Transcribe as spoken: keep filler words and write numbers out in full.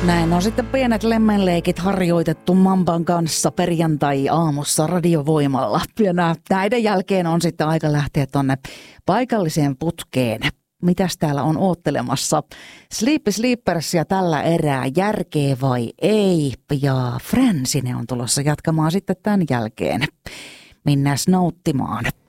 Näin on sitten pienet lemmenleikit harjoitettu Mamban kanssa perjantai-aamussa Radiovoimalla. Ja näiden jälkeen on sitten aika lähteä tonne paikalliseen putkeen. Mitäs täällä on oottelemassa? Sleepy Sleepersia tällä erää, järkeä vai ei? Ja Fransine on tulossa jatkamaan sitten tämän jälkeen. Mennään nauttimaan.